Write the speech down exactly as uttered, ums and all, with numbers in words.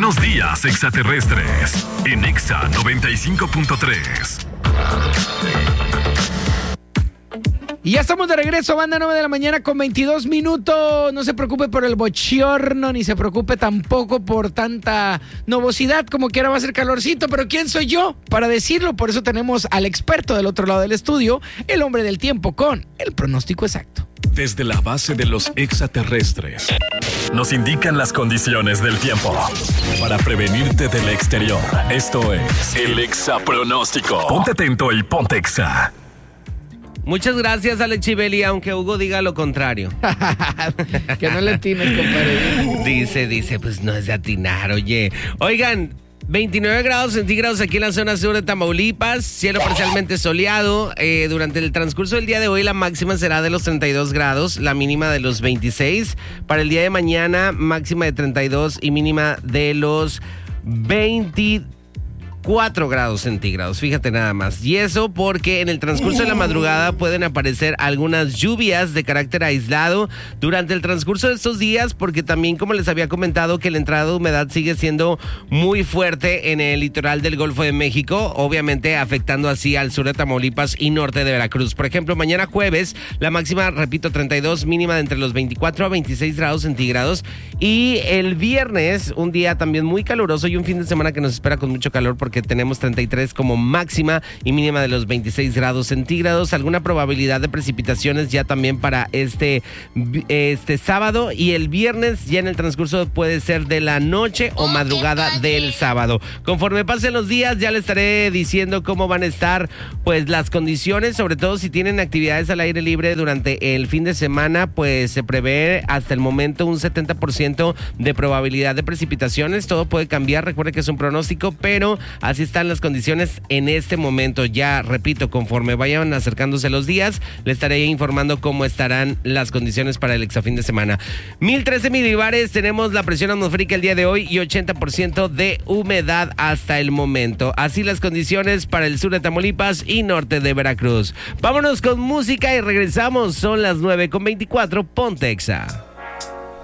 Buenos días, extraterrestres. En Exa noventa y cinco punto tres. Y ya estamos de regreso, banda, nueve de la mañana con veintidós minutos. No se preocupe por el bochorno, ni se preocupe tampoco por tanta nubosidad. Como quiera va a ser calorcito, pero ¿quién soy yo para decirlo? Por eso tenemos al experto del otro lado del estudio, el hombre del tiempo con el pronóstico exacto. Desde la base de los extraterrestres nos indican las condiciones del tiempo para prevenirte del exterior. Esto es el Exapronóstico. Ponte atento y ponte Exa. Muchas gracias, Alex Chibeli, aunque Hugo diga lo contrario. Que no le atines, compadre. Dice, dice, pues no es de atinar, oye. Oigan, veintinueve grados centígrados aquí en la zona sur de Tamaulipas, cielo parcialmente soleado. Eh, durante el transcurso del día de hoy la máxima será de los treinta y dos grados, la mínima de los veintiséis. Para el día de mañana, máxima de treinta y dos y mínima de los veintidós. cuatro grados centígrados, fíjate nada más. Y eso porque en el transcurso de la madrugada pueden aparecer algunas lluvias de carácter aislado durante el transcurso de estos días, porque también, como les había comentado, que la entrada de humedad sigue siendo muy fuerte en el litoral del Golfo de México, obviamente afectando así al sur de Tamaulipas y norte de Veracruz. Por ejemplo, mañana jueves, la máxima, repito, treinta y dos, mínima de entre los veinticuatro a veintiséis grados centígrados. Y el viernes, un día también muy caluroso y un fin de semana que nos espera con mucho calor, porque que tenemos treinta y tres como máxima y mínima de los veintiséis grados centígrados. Alguna probabilidad de precipitaciones ya también para este, este sábado, y el viernes ya en el transcurso puede ser de la noche o madrugada del sábado. Conforme pasen los días ya les estaré diciendo cómo van a estar pues las condiciones, sobre todo si tienen actividades al aire libre durante el fin de semana, pues se prevé hasta el momento un setenta por ciento de probabilidad de precipitaciones. Todo puede cambiar, recuerde que es un pronóstico, pero así están las condiciones en este momento. Ya, repito, conforme vayan acercándose los días, les estaré informando cómo estarán las condiciones para el exafín de semana. mil trece milibares tenemos la presión atmosférica el día de hoy y ochenta por ciento de humedad hasta el momento. Así las condiciones para el sur de Tamaulipas y norte de Veracruz. Vámonos con música y regresamos. Son las nueve con veinticuatro. Ponte Exa.